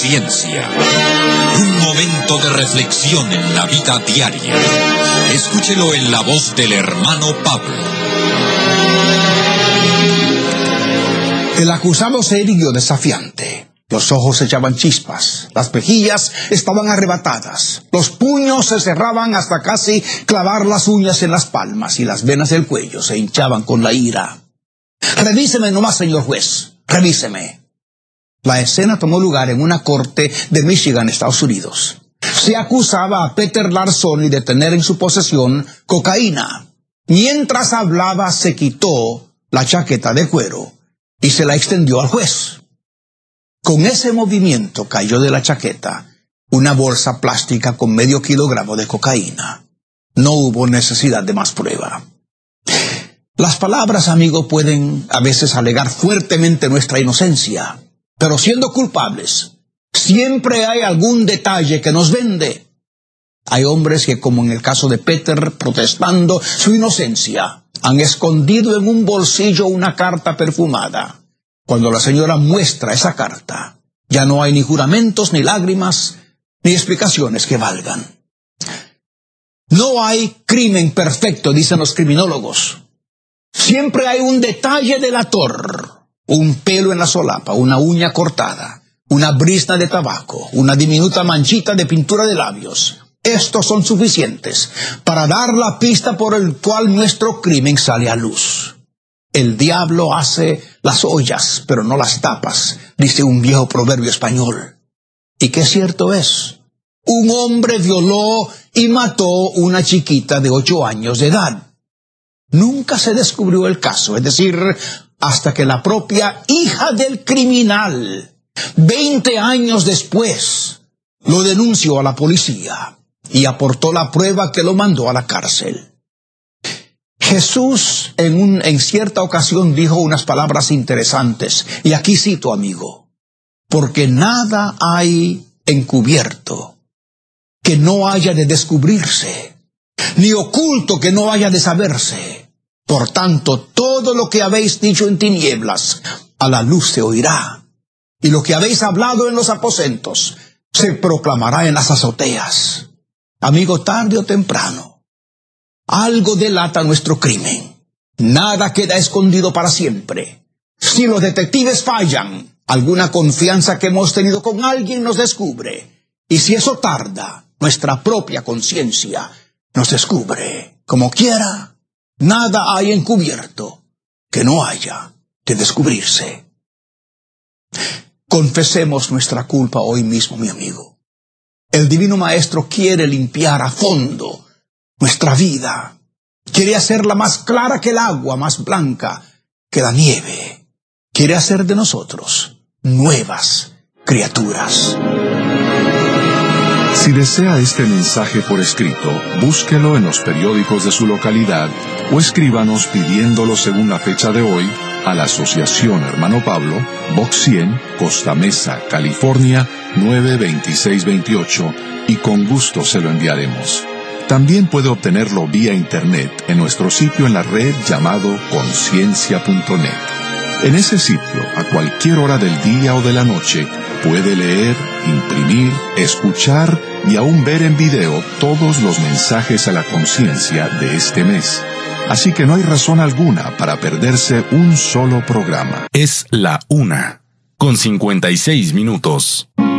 Ciencia. Un momento de reflexión en la vida diaria. Escúchelo en la voz del hermano Pablo. El acusado se irguió desafiante. Los ojos echaban chispas, las mejillas estaban arrebatadas, los puños se cerraban hasta casi clavar las uñas en las palmas y las venas del cuello se hinchaban con la ira. Revíseme nomás, señor juez, revíseme. La escena tomó lugar en una corte de Michigan, Estados Unidos. Se acusaba a Peter Larsoni de tener en su posesión cocaína. Mientras hablaba, se quitó la chaqueta de cuero y se la extendió al juez. Con ese movimiento cayó de la chaqueta una bolsa plástica con medio kilogramo de cocaína. No hubo necesidad de más prueba. Las palabras, amigo, pueden a veces alegar fuertemente nuestra inocencia, pero siendo culpables, siempre hay algún detalle que nos vende. Hay hombres que, como en el caso de Peter, protestando su inocencia, han escondido en un bolsillo una carta perfumada. Cuando la señora muestra esa carta, ya no hay ni juramentos, ni lágrimas, ni explicaciones que valgan. No hay crimen perfecto, dicen los criminólogos. Siempre hay un detalle delator, un pelo en la solapa, una uña cortada, una brizna de tabaco, una diminuta manchita de pintura de labios. Estos son suficientes para dar la pista por el cual nuestro crimen sale a luz. El diablo hace las ollas, pero no las tapas, dice un viejo proverbio español. Y qué cierto es. Un hombre violó y mató una chiquita de 8 años de edad. Nunca se descubrió el caso, es decir, hasta que la propia hija del criminal, 20 años después, lo denunció a la policía y aportó la prueba que lo mandó a la cárcel. Jesús en cierta ocasión dijo unas palabras interesantes, y aquí cito, amigo: porque nada hay encubierto que no haya de descubrirse, ni oculto que no haya de saberse. Por tanto, todo lo que habéis dicho en tinieblas, a la luz se oirá, y lo que habéis hablado en los aposentos, se proclamará en las azoteas. Amigo, tarde o temprano, algo delata nuestro crimen. Nada queda escondido para siempre. Si los detectives fallan, alguna confianza que hemos tenido con alguien nos descubre. Y si eso tarda, nuestra propia conciencia nos descubre. Como quiera, nada hay encubierto que no haya de descubrirse. Confesemos nuestra culpa hoy mismo, mi amigo. El Divino Maestro quiere limpiar a fondo nuestra vida. Quiere hacerla más clara que el agua, más blanca que la nieve. Quiere hacer de nosotros nuevas criaturas. Si desea este mensaje por escrito, búsquelo en los periódicos de su localidad o escríbanos pidiéndolo según la fecha de hoy a la Asociación Hermano Pablo, Box 100, Costa Mesa, California, 92628, y con gusto se lo enviaremos. También puede obtenerlo vía internet en nuestro sitio en la red llamado conciencia.net. En ese sitio, a cualquier hora del día o de la noche, puede leer, imprimir, escuchar y aún ver en video todos los mensajes a la conciencia de este mes. Así que no hay razón alguna para perderse un solo programa. Es la 1:56 minutos.